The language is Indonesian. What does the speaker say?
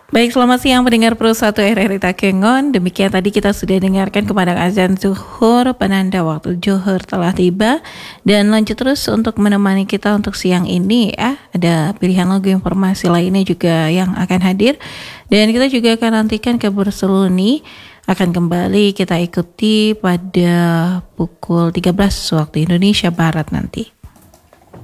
Baik, selamat siang pendengar Pro 1 RRI Takengon. Demikian tadi kita sudah dengarkan kepada azan zuhur, penanda waktu zuhur telah tiba. Dan lanjut terus untuk menemani kita untuk siang ini ya. Ada pilihan lagu informasi lainnya juga yang akan hadir. Dan kita juga akan nantikan kabar Seruni akan kembali kita ikuti pada pukul 13 waktu Indonesia Barat nanti.